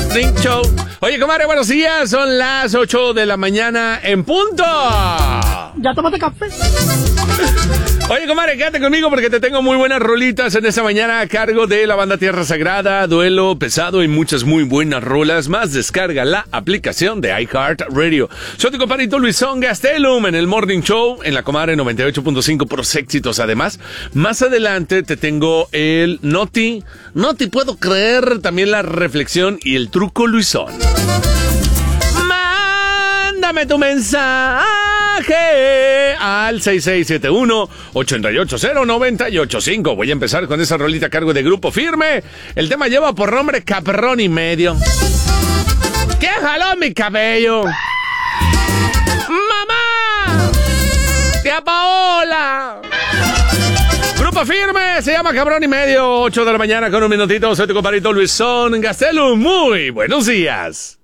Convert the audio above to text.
Morning Show. Oye, comadre, buenos días. Son las 8 de la mañana en punto. ¿Ya tomaste café? Oye, comadre, quédate conmigo porque te tengo muy buenas rolitas en esta mañana a cargo de la banda Tierra Sagrada, Duelo Pesado y muchas muy buenas rolas más. Descarga la aplicación de iHeartRadio. Soy tu compadrito Luisón Gastelum en el Morning Show, en la comadre 98.5 por los éxitos. Además, más adelante te tengo el No te puedo creer, también la reflexión y el truco Luisón. Mándame tu mensaje al 6671-880-985. Voy a empezar con esa rolita a cargo de Grupo Firme. El tema lleva por nombre Cabrón y Medio. ¿Qué jaló mi cabello? ¡Mamá! ¡Tía Paola! Grupo Firme, se llama Cabrón y Medio. 8 de la mañana con un minutito. Soy tu compadrito Luisón Gastelum. Muy buenos días.